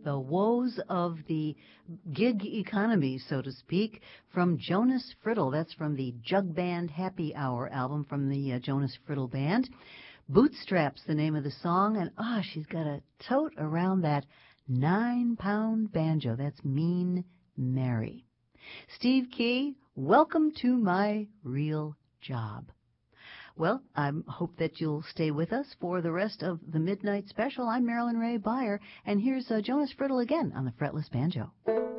the woes of the gig economy, so to speak, from Jonas Friddle. That's from the Jug Band Happy Hour album from the Jonas Friddle Band. Bootstraps, the name of the song, and she's got a tote around that 9-pound banjo. That's Mean Mary. Steve Key, welcome to my real job. Well, I hope that you'll stay with us for the rest of the Midnight Special. I'm Marilyn Ray Beyer, and here's Jonas Friddle again on the Fretless Banjo.